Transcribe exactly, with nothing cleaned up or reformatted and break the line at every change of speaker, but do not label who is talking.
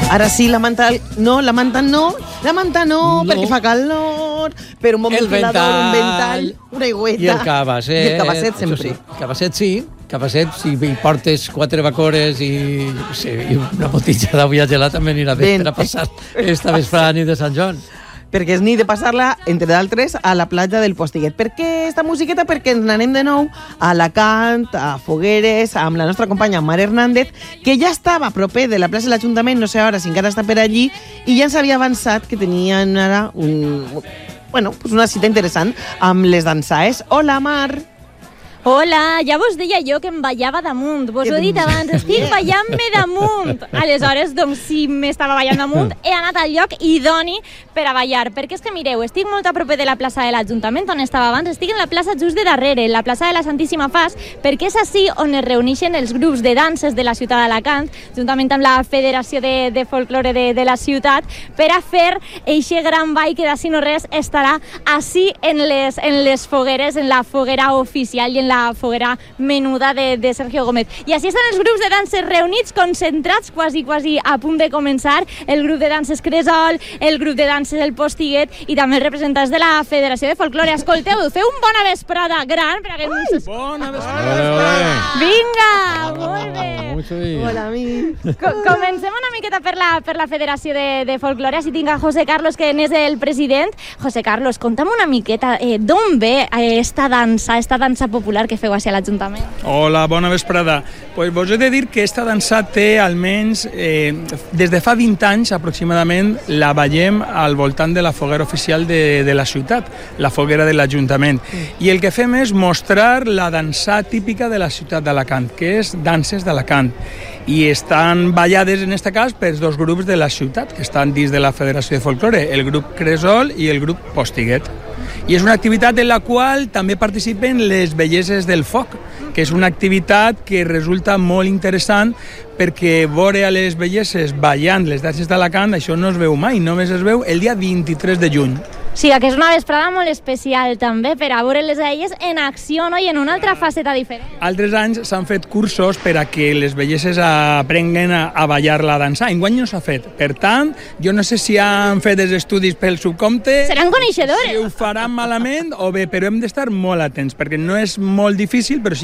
Ara sí, la manta... No, la manta no, la manta no,
No.
perquè fa calor, però un bon
El
ventilador, un
ventall.
ventall, una aigüeta.
I el cabasset.
I el cabasset sempre.
Això sí, cabasset sí. Cabasset, si hi portes quatre bacores i, no sé, i una botella d'aigua gelada també anirà bé
Ben.
per a passar esta vesprada nit de Sant Joan.
Perquè és nit de passar-la, entre d'altres, a la platja del Postiguet. Per què esta musiqueta? Perquè ens n'anem de nou a Alacant, a Fogueres, amb la nostra companya Mar Hernández, que ja estava proper de la plaça de l'Ajuntament, no sé ara si encara està per allí, i ja ens havia avançat que tenien ara un, bueno, pues una cita interessant amb les dansaes. Hola, Mar!
Hola, ja vos deia jo que em ballava damunt. Vos ho he dit abans, estic ballant-me damunt. Aleshores, doncs, si m'estava ballant damunt, he anat al lloc idoni per a ballar. Perquè és que, mireu, estic molt a prop de la plaça de l'Ajuntament, on estava abans. Estic en la plaça just de darrere, la plaça de la Santíssima Faç, perquè és així on es reuneixen els grups de danses de la ciutat d'Alacant, juntament amb la Federació de, de Folklore de, de la ciutat, per a fer eixe gran ball que d'ací no res estarà així en les, en les fogueres, en la foguera oficial i en la foguera menuda de, de Sergio Gómez. I així estan els grups de danses reunits, concentrats, quasi, quasi a punt de començar. El grup de danses Cresol, el grup de danses El Postiguet i també els representants de la Federació de Folklore. Escolteu, feu un bona vesprada gran per a aquests...
Bona
vesprada!
Vinga! Molt bé!
Hola, mi!
Co comencem una miqueta per la, per la Federació de, de Folklore. Si tinc a José Carlos, que n'és el president. José Carlos, conta'm una miqueta eh, d'on ve eh, esta dansa, esta dansa popular que feu a l'Ajuntament.
Hola, bona vesprada. Pues vos he de dir que esta dansa té almenys, eh, des de fa vint anys aproximadament, la ballem al voltant de la foguera oficial de, de la ciutat, la foguera de l'Ajuntament. Mm. I el que fem és mostrar la dansa típica de la ciutat d'Alacant, que és danses d'Alacant. I estan ballades, en aquest cas, per dos grups de la ciutat, que estan dins de la Federació de Folklore, el grup Cresol i el grup Postiguet. I és una activitat en la qual també participen les belleses del foc, que és una activitat que resulta molt interessant perquè veure a les belleses ballant les danses d'Alacant, això no es veu mai, només es veu el dia vint-i-tres de juny.
Sí, que és una vesprada molt especial també per a veure-les a elles en acció, no? I en una altra faceta diferent.
Altres anys s'han fet cursos per a que les belleses aprenguen a, a ballar la dansa. Enguany no s'ha fet. Per tant, jo no sé si han fet els estudis pel subcompte...
Seran coneixedores.
Si ho faran malament o bé, però hem d'estar molt atents, perquè no és molt difícil, però sí